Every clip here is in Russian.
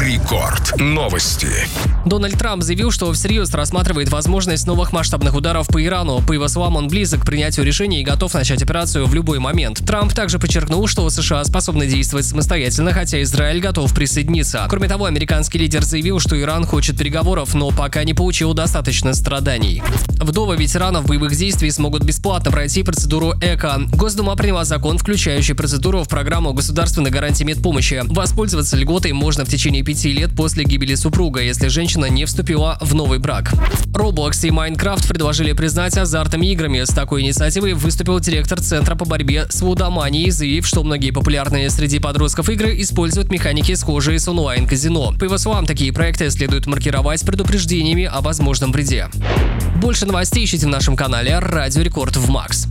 Рекорд. Новости. Дональд Трамп заявил, что всерьез рассматривает возможность новых масштабных ударов по Ирану. По его словам, он близок к принятию решения и готов начать операцию в любой момент. Трамп также подчеркнул, что США способны действовать самостоятельно, хотя Израиль готов присоединиться. Кроме того, американский лидер заявил, что Иран хочет переговоров, но пока не получил достаточно страданий. Вдовы ветеранов боевых действий смогут бесплатно пройти процедуру ЭКО. Госдума приняла закон, включающий процедуру в программу государственной гарантии медпомощи. Воспользоваться льготой можно в течение 5 лет после гибели супруга, если женщина не вступила в новый брак. Roblox и Minecraft предложили признать азартными играми. С такой инициативой выступил директор Центра по борьбе с лудоманией, заявив, что многие популярные среди подростков игры используют механики, схожие с онлайн-казино. По его словам, такие проекты следует маркировать предупреждениями о возможном вреде. Больше новостей ищите в нашем канале Радио Рекорд в Макс.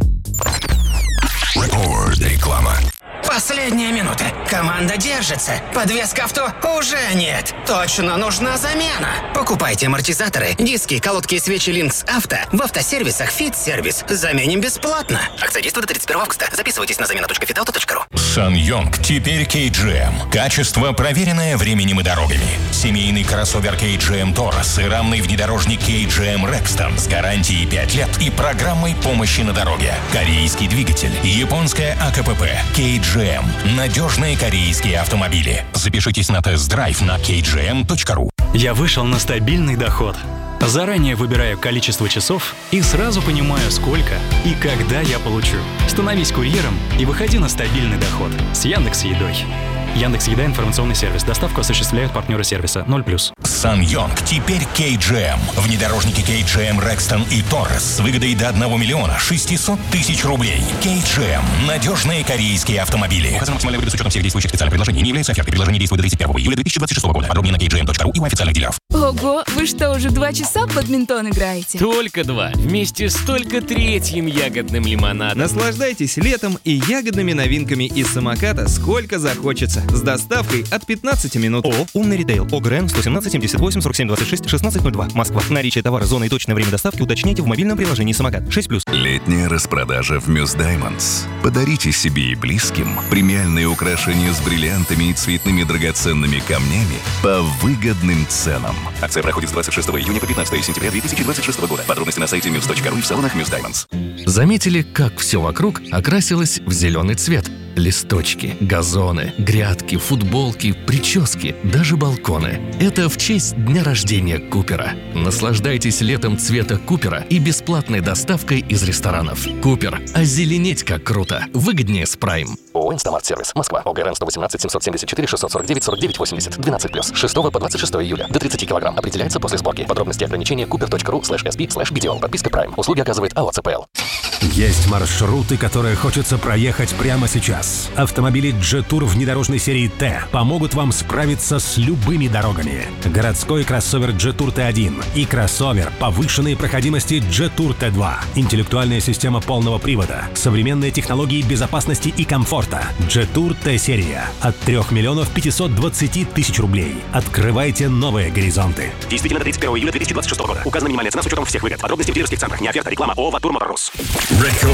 Реклама. Последняя минута. Команда держится. Подвеска авто уже нет. Точно нужна замена. Покупайте амортизаторы, диски, колодки и свечи Lynx Авто в автосервисах Fit Service. Заменим бесплатно. Акция действует до 31 августа. Записывайтесь на замена.fitauto.ru. SsangYong теперь KGM. Качество, проверенное временем и дорогами. Семейный кроссовер KGM Taurus и рамный внедорожник KGM Rexton с гарантией 5 лет и программой помощи на дороге. Корейский двигатель, японская АКПП, KGM. Надежные корейские автомобили. Запишитесь на тест-драйв на kgm.ru. Я вышел на стабильный доход. Заранее выбираю количество часов и сразу понимаю, сколько и когда я получу. Становись курьером и выходи на стабильный доход с Яндекс.Едой. Яндекс.Еда — информационный сервис. Доставку осуществляют партнеры сервиса 0+. SsangYong теперь KGM. Внедорожники KGM Rexton и Taurus с выгодой до 1 миллиона 600 тысяч рублей. KGM. Надежные корейские автомобили. Указано максимальная выгода с учетом всех действующих специальных предложений. Не является офертой. Предложение действует до 31 июля 2026 года. Подробнее на kgm.ru и у официальных дилеров. Ого, вы что, уже 2 часа в бадминтон играете? Только 2. Вместе с только 3-м ягодным лимонадом. Наслаждайтесь летом и ягодными новинками из самоката сколько захочется. С доставкой от 15 минут. ООО «Умный ритейл». ОГРН 117 78 47 26 1602. Москва. Наличие товара, зоны и точное время доставки уточняйте в мобильном приложении «Самокат». 6+. Летняя распродажа в Muse Diamonds. Подарите себе и близким премиальные украшения с бриллиантами и цветными драгоценными камнями по выгодным ценам. Акция проходит с 26 июня по 15 сентября 2026 года. Подробности на сайте muse.ru и в салонах Muse Diamonds. Заметили, как все вокруг окрасилось в зеленый цвет? Листочки, газоны, грядки, футболки, прически, даже балконы. Это в честь дня рождения Купера. Наслаждайтесь летом цвета Купера и бесплатной доставкой из ресторанов. Купер. Озеленеть как круто. Выгоднее с Prime. ООО «Инстамарт-сервис». Москва. ОГРН 118 774 649 49 80. 12+. 6 по 26 июля. До 30 килограмм. Определяется после сборки. Подробности и ограничения cooper.ru/sp/bdo. Подписка Prime. Услуги оказывает АО ЦПЛ. Есть маршруты, которые хочется проехать прямо сейчас. Автомобили Jetour внедорожной серии Т помогут вам справиться с любыми дорогами. Городской кроссовер Jetour T1 и кроссовер повышенной проходимости Jetour T2. Интеллектуальная система полного привода, современные технологии безопасности и комфорта. Jetour T-серия от 3 миллионов 520 тысяч рублей. Открывайте новые горизонты. Действительно до 31 июля 2026 года. Указана минимальная цена с учетом всех выгод. Подробности в дилерских центрах. Не оферта, реклама. ООО «Ватур Моторс».